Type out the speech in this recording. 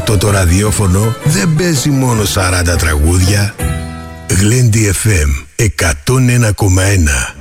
αυτό το ραδιόφωνο δεν παίζει μόνο 40 τραγούδια. Γλέντι FM 101,1.